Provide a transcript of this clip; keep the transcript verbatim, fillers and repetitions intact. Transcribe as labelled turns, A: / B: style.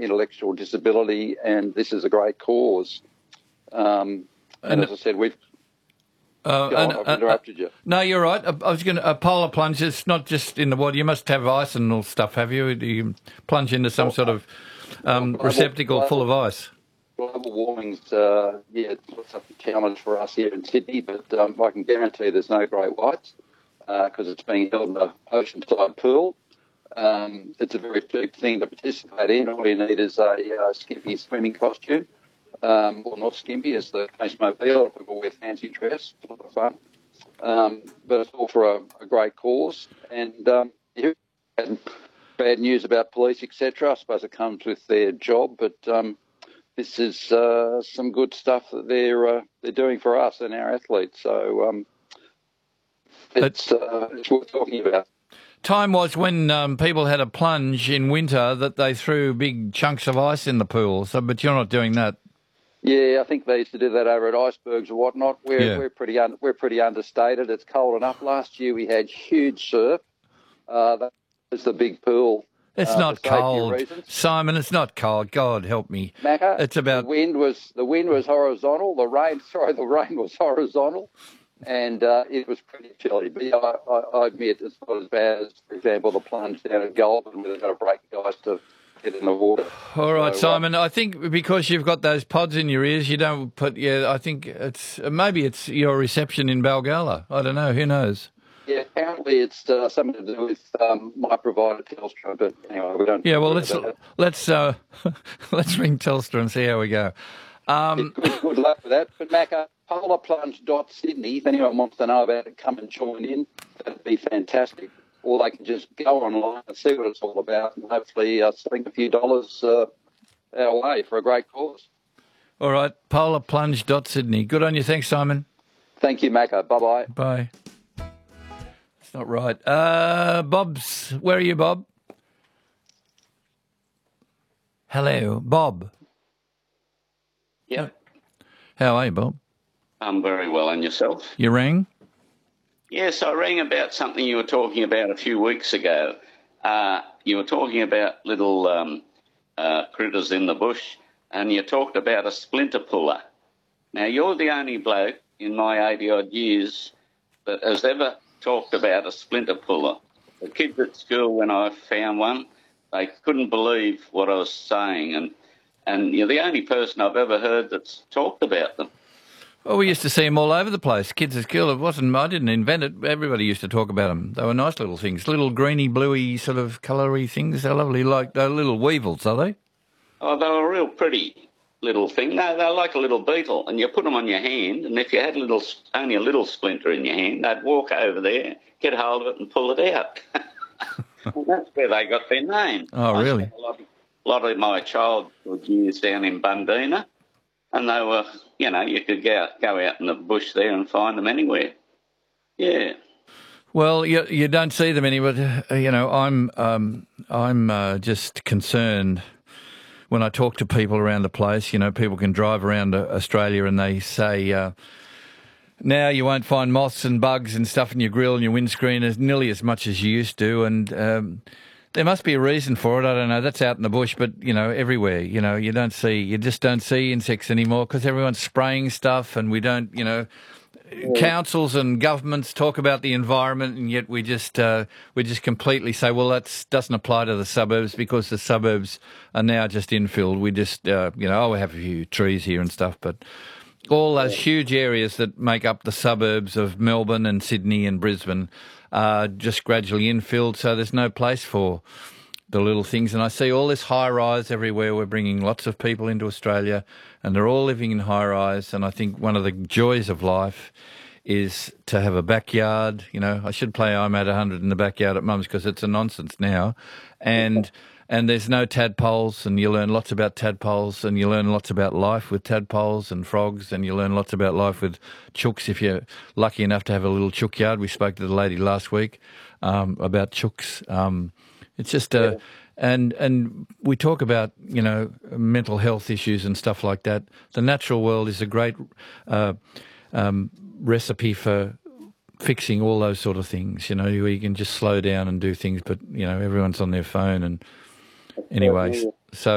A: intellectual disability, and this is a great cause. Um, and, and as I said, we've...
B: Uh,
A: Go
B: and,
A: on, I've
B: uh,
A: interrupted you.
B: No, you're right. I, I was going to... A polar plunge, it's not just in the water. You must have ice and all stuff, have you? Do you plunge into some sort of um,
A: global,
B: receptacle
A: global,
B: full of ice?
A: Global warming's, uh, yeah, it's a challenge for us here in Sydney, but um, I can guarantee there's no great whites because uh, it's being held in an oceanside pool. Um, it's a very cheap thing to participate in. All you need is a uh, skimpy swimming costume. Um, well, not skimpy, as the case may be. A lot of people wear fancy dress. It's a lot of fun. Um, but it's all for a, a great cause. And um, you had bad news about police, et cetera. I suppose it comes with their job, but um, this is uh, some good stuff that they're uh, they're doing for us and our athletes. So um, it's, uh, it's worth talking about.
B: Time was when um, people had a plunge in winter that they threw big chunks of ice in the pool. So, but you're not doing that.
A: Yeah, I think they used to do that over at icebergs or whatnot. We're
B: Yeah.
A: we're pretty un, we're pretty understated. It's cold enough. Last year we had huge surf. Uh, that was the big pool.
B: It's
A: uh,
B: not
A: for safety
B: cold,
A: reasons.
B: Simon. It's not cold. God help me.
A: Macca,
B: It's about
A: the wind was the wind was horizontal. The rain, sorry, the rain was horizontal. And uh, it was pretty chilly. But yeah, I, I, I admit it's not as bad as, for example, the plunge down at Goulburn where they've got to break guys to get in the water.
B: all right,
A: So,
B: Simon. I think because you've got those pods in your ears, you don't put. Yeah, I think it's maybe it's your reception in Balgala. I don't know. Who knows?
A: Yeah, apparently it's uh, something to do with um, my provider Telstra. But anyway, we don't.
B: Yeah, well,
A: worry
B: let's
A: about that.
B: let's uh, let's ring Telstra and see how we go. Um,
A: Good, good luck with that. But Macca, polarplunge dot sydney, if anyone wants to know about it, come and join in. That'd be fantastic. Or they can just go online and see what it's all about and hopefully uh, sling a few dollars uh, our way for a great cause.
B: all right, polarplunge dot sydney. Good on you. Thanks, Simon.
A: Thank you, Macca. Bye-bye.
B: Bye. That's not right. Uh, Bob's, where are you, Bob? Hello, Bob.
C: Yeah,
B: How are you, Bob?
C: I'm very well. And yourself?
B: You rang?
C: Yes, I rang about something you were talking about a few weeks ago. Uh, you were talking about little um, uh, critters in the bush, and you talked about a splinter puller. Now, you're the only bloke in my eighty-odd years that has ever talked about a splinter puller. The kids at school, when I found one, they couldn't believe what I was saying, and And you're the only person I've ever heard that's talked about them.
B: Well, we used to see them all over the place. Kids at school, it wasn't, I didn't invent it. Everybody used to talk about them. They were nice little things, little greeny, bluey sort of coloury things. They're lovely, like they're little weevils, are they?
C: Oh, they were a real pretty little thing. No, they're like a little beetle, and you put them on your hand, and if you had a little, only a little splinter in your hand, they'd walk over there, get hold of it and pull it out. And that's where they got their name.
B: Oh,
C: I
B: really?
C: spent A lot, a lot of my childhood years down in Bundina, and they were, you know, you could go out, go out in the bush there and find them anywhere. Yeah.
B: Well, you you don't see them anywhere. Uh, you know, I'm um, I'm uh, just concerned when I talk to people around the place. You know, people can drive around uh, Australia and they say, uh, now you won't find moths and bugs and stuff in your grill and your windscreen as nearly as much as you used to, and um, there must be a reason for it. I don't know. That's out in the bush, but, you know, everywhere. You know, you don't see, you just don't see insects anymore because everyone's spraying stuff, and we don't, you know, councils and governments talk about the environment, and yet we just uh, we just completely say, well, that doesn't apply to the suburbs because the suburbs are now just infilled. We just, uh, you know, oh, we have a few trees here and stuff, but all those huge areas that make up the suburbs of Melbourne and Sydney and Brisbane are just gradually infilled, so there's no place for the little things. And I see all this high-rise everywhere. We're bringing lots of people into Australia, and they're all living in high-rise. And I think one of the joys of life is to have a backyard. You know, I should play I'm at one hundred in the backyard at Mum's because it's a nonsense now. And and there's no tadpoles, and you learn lots about tadpoles, and you learn lots about life with tadpoles and frogs, and you learn lots about life with chooks if you're lucky enough to have a little chook yard. We spoke to the lady last week um, about chooks. Um, it's just a... Uh, And and we talk about, you know, mental health issues and stuff like that. The natural world is a great uh, um, recipe for fixing all those sort of things, you know, where you can just slow down and do things, but, you know, everyone's on their phone. And anyway, so...